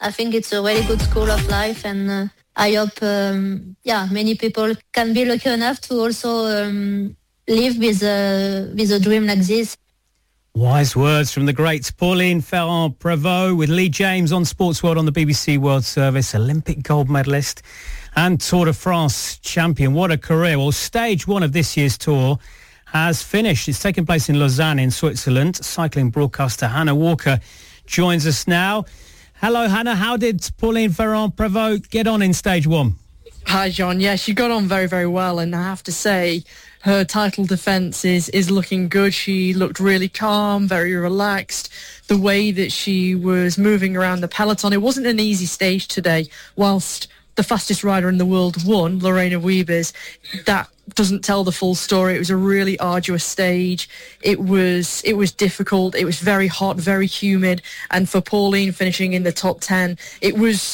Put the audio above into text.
I think it's a really good school of life, and I hope, many people can be lucky enough to also live with a dream like this. Wise words from the great Pauline Ferrand-Prévot with Lee James on Sports World on the BBC World Service, Olympic gold medalist and Tour de France champion. What a career. Well, stage one of this year's tour has finished. It's taken place in Lausanne in Switzerland. Cycling broadcaster Hannah Walker joins us now. Hello, Hannah. How did Pauline Ferrand-Prévot get on in stage one? Hi, John. Yeah, she got on very, very well, and I have to say her title defence is looking good. She looked really calm, very relaxed. The way that she was moving around the peloton, it wasn't an easy stage today. Whilst the fastest rider in the world won, Lorena Wiebes, that doesn't tell the full story. It was a really arduous stage. It was difficult. It was very hot, very humid. And for Pauline finishing in the top 10, it was